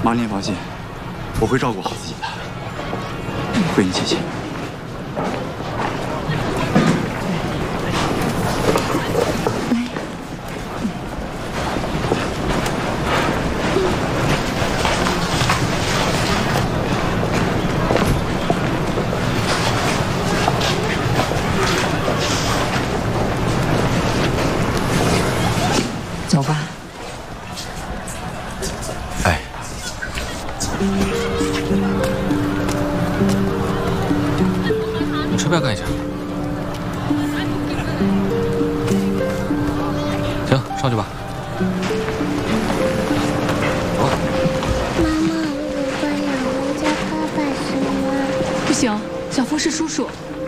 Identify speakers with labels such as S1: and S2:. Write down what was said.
S1: 妈您放心，我会照顾好自己的。为您谢谢。
S2: 走吧。
S1: 哎，
S3: 你车票看一下。行，上去吧。走。
S4: 妈妈，我管老人家爸爸行吗？
S2: 不行，小峰是叔叔。